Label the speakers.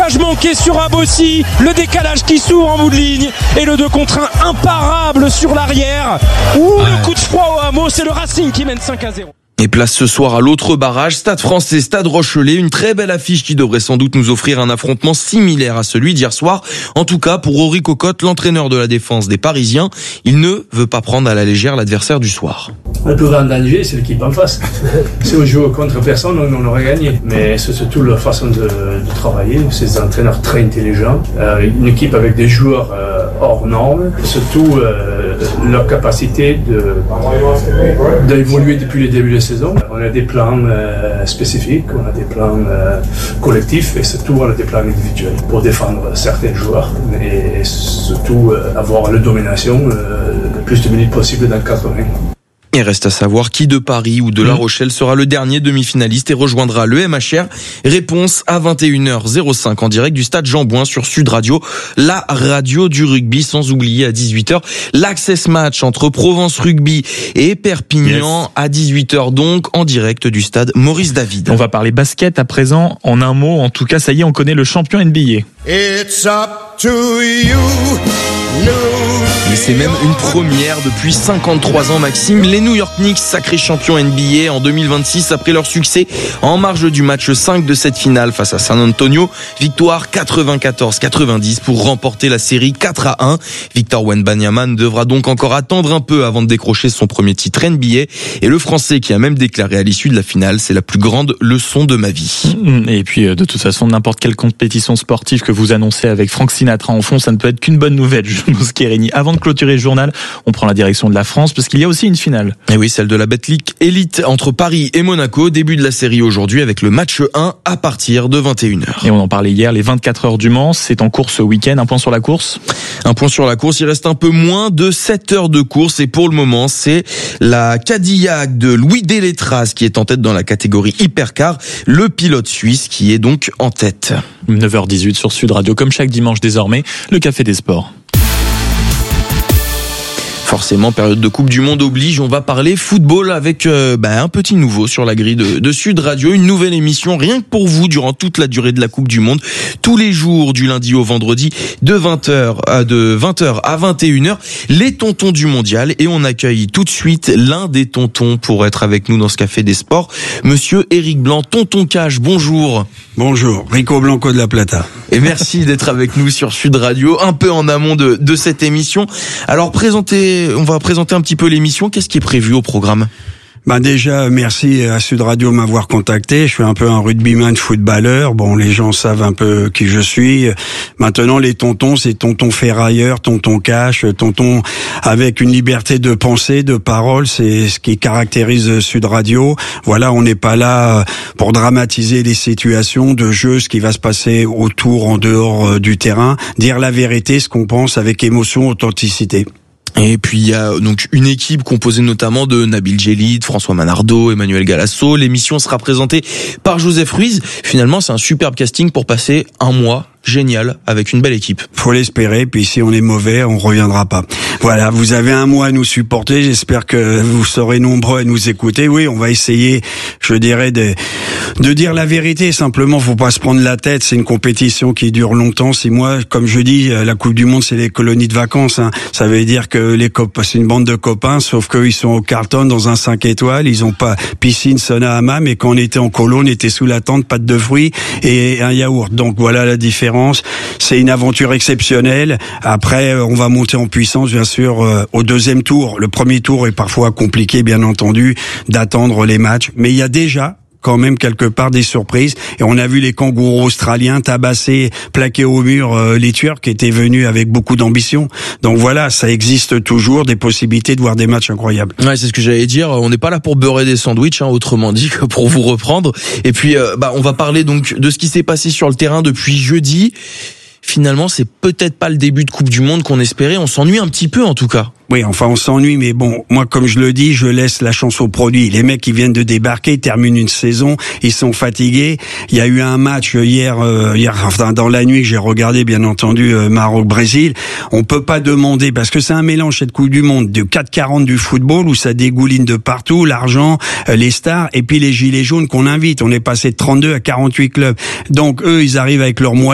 Speaker 1: Manqué sur Abossi, le décalage qui s'ouvre en bout de ligne et le 2 contre 1 imparable sur l'arrière. Le coup de froid au hameau, c'est le Racing qui mène 5-0.
Speaker 2: Et place ce soir à l'autre barrage, Stade Français, Stade Rochelet, une très belle affiche qui devrait sans doute nous offrir un affrontement similaire à celui d'hier soir. En tout cas, pour Henri Cocotte, l'entraîneur de la défense des Parisiens, il ne veut pas prendre à la légère l'adversaire du soir.
Speaker 3: Le plus grand danger, c'est l'équipe en face. Si on joue contre personne, on aurait gagné. Mais c'est surtout leur façon de travailler. C'est des entraîneurs très intelligents. Une équipe avec des joueurs hors normes. Surtout leur capacité d'évoluer depuis le début de la saison. On a des plans spécifiques, on a des plans collectifs et surtout on a des plans individuels pour défendre certains joueurs et surtout avoir la domination le plus de minutes possible dans le 80.
Speaker 2: Il reste à savoir qui de Paris ou de La Rochelle sera le dernier demi-finaliste et rejoindra le MHR. Réponse à 21h05 en direct du stade Jean-Bouin sur Sud Radio, la radio du rugby, sans oublier à 18h l'Access Match entre Provence Rugby et Perpignan à 18h donc en direct du stade Maurice David.
Speaker 4: On va parler basket à présent en un mot, en tout cas ça y est on connaît le champion NBA.
Speaker 5: It's up to you.
Speaker 2: Et c'est même une première depuis 53 ans, Maxime. Les New York Knicks, sacrés champions NBA en 2026 après leur succès en marge du match 5 de cette finale face à San Antonio. Victoire 94-90 pour remporter la série 4-1. Victor Wembanyama devra donc encore attendre un peu avant de décrocher son premier titre NBA. Et le Français qui a même déclaré à l'issue de la finale, c'est la plus grande leçon de ma vie.
Speaker 4: Et puis de toute façon, n'importe quelle compétition sportive que vous annoncez avec Frank Sinatra en fond, ça ne peut être qu'une bonne nouvelle, Jules Mosquerini. Avant de clôturer le journal, on prend la direction de la France parce qu'il y a aussi une finale.
Speaker 2: Et oui, celle de la Betclic Elite entre Paris et Monaco. Début de la série aujourd'hui avec le match 1 à partir de 21h.
Speaker 4: Et on en parlait hier, les 24 heures du Mans, c'est en course ce week-end. Un point sur la course ?
Speaker 2: Un point sur la course, il reste un peu moins de 7 heures de course et pour le moment, c'est la Cadillac de Louis Delétraz qui est en tête dans la catégorie Hypercar, le pilote suisse qui est donc en tête.
Speaker 4: 9h18 sur Sud Radio, comme chaque dimanche désormais, le Café des Sports.
Speaker 2: Forcément, période de Coupe du Monde oblige, on va parler football avec un petit nouveau sur la grille de Sud Radio, une nouvelle émission rien que pour vous durant toute la durée de la Coupe du Monde, tous les jours du lundi au vendredi de 20h à 21h, les tontons du mondial et on accueille tout de suite l'un des tontons pour être avec nous dans ce Café des Sports, monsieur Éric Blanc, tonton Cash, bonjour.
Speaker 6: Bonjour, Rico Blanco de la Plata.
Speaker 2: Et merci d'être avec nous sur Sud Radio, un peu en amont de cette émission. Alors on va présenter un petit peu l'émission. Qu'est-ce qui est prévu au programme ?
Speaker 6: Déjà, merci à Sud Radio de m'avoir contacté. Je suis un peu un rugbyman footballeur. Bon, les gens savent un peu qui je suis. Maintenant, les tontons, c'est tonton ferrailleur, tonton cash, tonton avec une liberté de pensée, de parole. C'est ce qui caractérise Sud Radio. Voilà, on n'est pas là pour dramatiser les situations de jeu, ce qui va se passer autour, en dehors du terrain. Dire la vérité, ce qu'on pense avec émotion, authenticité.
Speaker 2: Et puis il y a donc une équipe composée notamment de Nabil Djellit, François Manardo, Emmanuel Galasso. L'émission sera présentée par Joseph Ruiz. Finalement, c'est un superbe casting pour passer un mois génial avec une belle équipe.
Speaker 6: Faut l'espérer, puis si on est mauvais, on reviendra pas. Voilà, vous avez un mois à nous supporter, j'espère que vous serez nombreux à nous écouter. Oui, on va essayer, je dirais, de dire la vérité, simplement, faut pas se prendre la tête, c'est une compétition qui dure longtemps, 6 mois. Comme je dis, la Coupe du Monde, c'est les colonies de vacances, hein. Ça veut dire que c'est une bande de copains, sauf qu'ils sont au Carlton dans un 5 étoiles, ils ont pas piscine, sauna, hammam, et quand on était en colo, on était sous la tente, pâte de fruits et un yaourt. Donc voilà la différence. C'est une aventure exceptionnelle. Après, on va monter en puissance, bien sûr, au deuxième tour. Le premier tour est parfois compliqué, bien entendu, d'attendre les matchs. Mais il y a déjà quand même quelque part des surprises. Et on a vu les kangourous australiens tabasser, plaquer au mur les Turcs qui étaient venus avec beaucoup d'ambition. Donc voilà, ça existe toujours des possibilités de voir des matchs incroyables.
Speaker 2: Ouais, c'est ce que j'allais dire. On n'est pas là pour beurrer des sandwichs, autrement dit, que pour vous reprendre. Et puis, on va parler donc de ce qui s'est passé sur le terrain depuis jeudi. Finalement, c'est peut-être pas le début de Coupe du Monde qu'on espérait. On s'ennuie un petit peu, en tout cas.
Speaker 6: Oui, enfin, on s'ennuie, mais bon, moi, comme je le dis, je laisse la chance au produit. Les mecs qui viennent de débarquer, ils terminent une saison, ils sont fatigués. Il y a eu un match hier, dans la nuit que j'ai regardé, bien entendu, Maroc-Brésil. On peut pas demander, parce que c'est un mélange, cette Coupe du Monde, de 4,40 du football, où ça dégouline de partout, l'argent, les stars, et puis les gilets jaunes qu'on invite. On est passé de 32 à 48 clubs. Donc, eux, ils arrivent avec leurs moyens.